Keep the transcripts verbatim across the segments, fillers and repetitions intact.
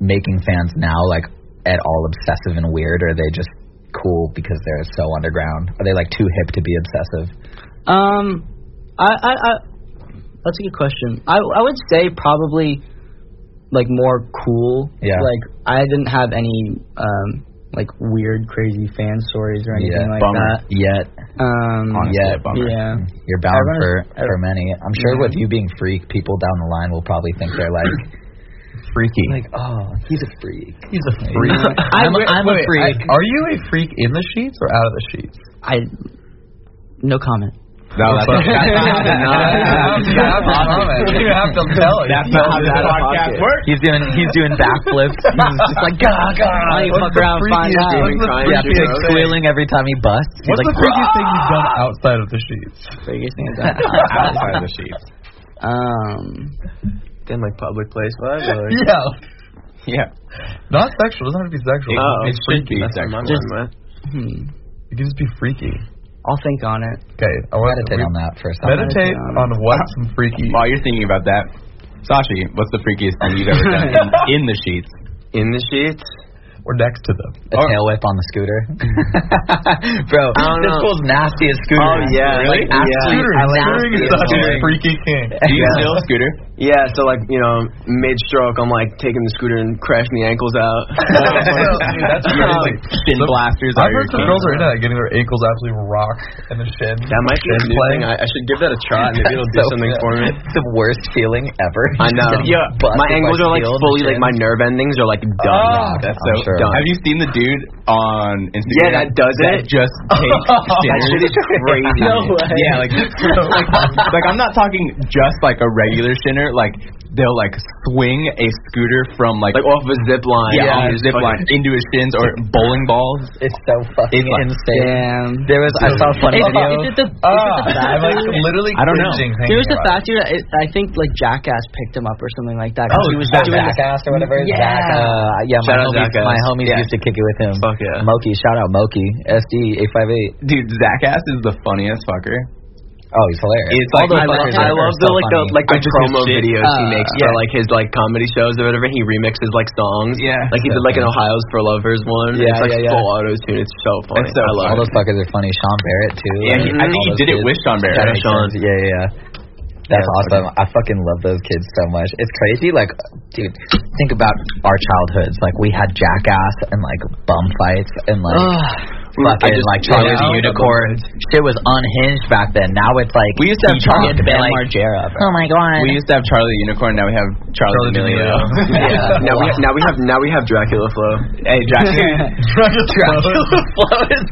making fans now like at all obsessive and weird, or are they just cool because they're so underground? Are they like too hip to be obsessive? Um, I, I, I that's a good question. I, I would say probably like more cool. Yeah. Like I didn't have any um like weird, crazy fan stories or anything Yeah, like bummer. that. Yet, Um, Honestly, yet, a bummer. yeah. you're bound Everyone- for for many. I'm sure Yeah. with you being freak, people down the line will probably think they're like Freaky. like, oh, he's a freak. He's a freak. I'm, Wait, I'm wait, a freak. I, are you a freak in the sheets or out of the sheets? I no comment. No, that's not. You have to comment. You have to tell it. That's not how this podcast works. He's doing he's doing backflips. He's just like, God, God. I fuck around and find out. What's the Yeah, he's like freakiest squealing every time he busts. He's What's like, the freakiest thing you've done outside of the sheets? Biggest thing I've done. Outside of the sheets. Um, In like public place vibe. Or? Yeah. Yeah. Not sexual. It doesn't have to be sexual. Oh, It's it should freaky. be That's what I'm Just- with. hmm. It can just be freaky. I'll think on it. Okay. I want meditate on that for a second. Meditate on what some freaky. While you're thinking about that, Sashi, what's the freakiest thing you've ever done in, in the sheets? In the sheets. Or next to them. A tail whip on the scooter. Bro, I don't this know. fool's nasty as scooter. Oh yeah, Really? like, Absolute yeah. Scootering. I like Scootering is yeah, such a scootering. freaky king. Do you Yeah. still scooter? Yeah, so like you know, mid stroke, I'm like taking the scooter and crashing the ankles out. That's You're just like shin blasters. I've are heard your some king. girls are into that, getting their ankles absolutely rocked and the shin. That might be a shin new play. thing. I, I should give that a try. Maybe it'll do So- something for me. It's the worst feeling ever. I know. Yeah, My ankles are like fully like my nerve endings are like done. Oh, That's I'm so sure. done. Have you seen the dude on Instagram? Yeah, that does it. Just takes That shit is crazy. No way. Yeah, like, like, like I'm not talking just like a regular shinner. Like they'll like swing a scooter from like, Like off of a zip line. yeah, on on a zip line fucking- into his shins or bowling balls. It's so fucking It's like- insane. Damn. There was I saw a funny Is, video. is it the, is Ah, it the I'm like factory? literally I don't know. cringing There thinking was a about it. factory that it, I think like Jackass picked him up or something like that. 'cause Oh, he was that doing this- Jackass or whatever. Yeah. Zach, uh, yeah, my Shout out homies, Jackass. my homies Yeah. used to kick it with him. Fuck yeah. Moki, shout out Moki. S D eight five eight. Dude, Zackass is the funniest fucker. Oh, he's hilarious. It's All like- those I love, fuckers I are love so the like funny. the like the I just promo his shit. videos he Uh, makes yeah. for like his like comedy shows or whatever. He remixes like songs. Yeah. Like he did like an Ohio's for Lovers one. Yeah, it's like yeah, yeah. full auto tune. It's so funny. It's so I love All it. those fuckers are funny. Sean Barrett too. Yeah, he, I All think he those did it kids. with Sean Barrett. Shout out Yeah, Sean. Sean. Yeah, yeah, yeah. That's Yeah, awesome. I fucking love those kids so much. It's crazy. Like, dude, think about our childhoods. Like, we had Jackass and like bum fights and like fucking I just- like Charlie yeah, the Unicorn. Shit was unhinged back then. Now it's like We used to have you Charlie had to be Ben like, Margera, bro. oh my god. We used to have Charlie the Unicorn. Now we have Charlie, Charlie D'Amelio. D'Amelio. Yeah. Now we now we have now we have Dracula Flow. Hey, Dracula. Dracula flows.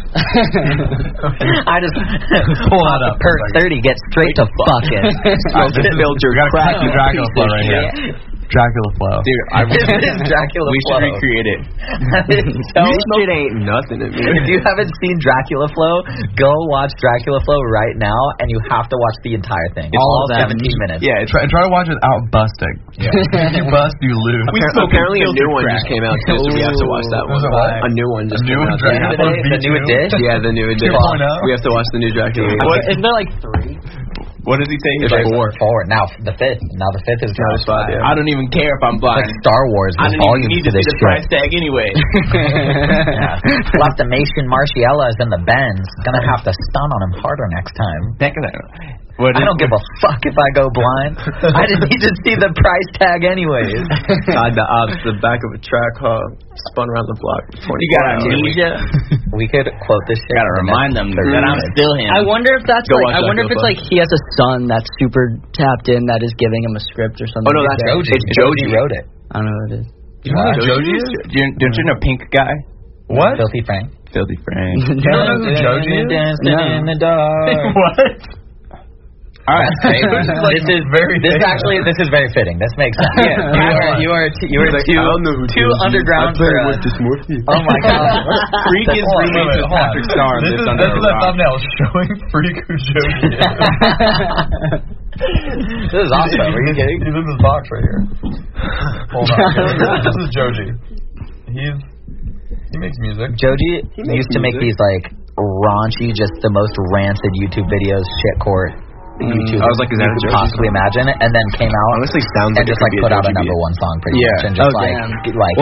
I just Pull that up. Per thirty, get straight to fucking. Alright, this is Build your we gotta crack the crack. Dracula flow right here. Dracula flow. Dude, I This is Dracula we flow. should recreate it. so This shit ain't nothing to me. If you haven't seen Dracula Flow, go watch Dracula Flow right now, and you have to watch the entire thing. It's all all them. seventeen minutes. Yeah, it's Try, try to watch it without busting. Yeah. If you bust, you lose. We Appar- smoke Apparently a filtered new one crack. just came out too, so we have to watch that one. There's a what? A new one just A new came one, out. Dracula Yeah. Flow The new V two? edition? Yeah, the new edition. two point oh? We have to watch the new Dracula. What? Isn't there like three? What does he say? He's There's like, four. Four. Now the fifth. Now the fifth is Now there's five, yeah. I don't even care if I'm blind. like Star Wars. I There's don't even volumes need to to see this the price shit. tag anyway. Yeah. Lastimation Marciellas and the Bends. Gonna have to stun on him harder next time. Heck of that. What I is- don't give a fuck if I go blind. I just need to see the price tag anyways. Tied the ops to the back of a track car, spun around the block. You got amnesia. We could quote this shit. Gotta for the remind next them thirty that I'm minutes. still him. I wonder if that's Go like watch I wonder if Dracula it's like he has a son that's super tapped in that is giving him a script or something. Oh no, like that's that. Joji. It's Joji. wrote it. I don't know what it is. You know who Joji is? Do you, don't you know Pink Guy? What? Filthy Frank. Filthy Frank. You don't know who Joji is? Dancing No. in the dark. What? All right. This is very This is famous. actually this is very fitting. This makes sense. Yeah. You are you are t- you are Like, too I don't know who too Joji is. underground I for play us. with dysmorphia. Oh my god. Freak is Hold on, remade wait, with hold on. Patrick Star. and This lives is, under this a is a rock. thumbnail showing Freak who Joji is. This is awesome. Are you kidding? He's in this box right here. Hold on. This is Joji. He's he makes music. Joji makes used to make music. these like raunchy, just the most rancid YouTube videos, shitcore YouTube I was like, is that you a could Joji possibly song? imagine, and then came out Honestly, sounds and like just it like could be put a out a Joji number beat. one song pretty Yeah. much, and just Oh, like damn. get, like